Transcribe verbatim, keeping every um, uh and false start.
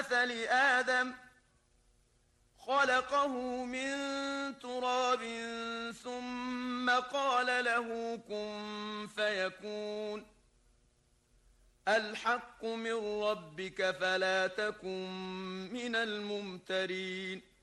كمثل آدم خلقه من تراب ثم قال له كن فيكون الحق من ربك فلا تكن من الممترين